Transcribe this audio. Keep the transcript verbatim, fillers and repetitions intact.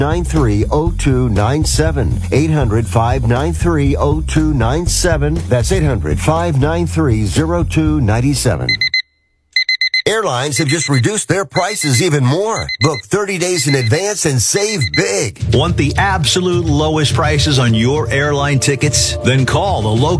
nine three oh two nine seven. eight hundred, five nine three, oh two nine seven. That's eight hundred, five nine three, oh two nine seven. Airlines have just reduced their prices even more. Book thirty days in advance and save big. Want the absolute lowest prices on your airline tickets? Then call the local